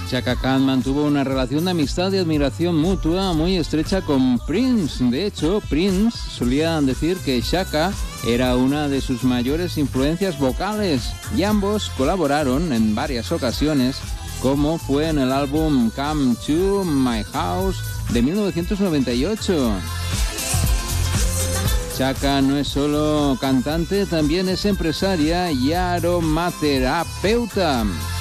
Chaka Khan mantuvo una relación de amistad y admiración mutua muy estrecha con Prince. De hecho, Prince solía decir que Chaka era una de sus mayores influencias vocales y ambos colaboraron en varias ocasiones, como fue en el álbum Come to My House de 1998. Chaka no es solo cantante, también es empresaria y aromaterapeuta.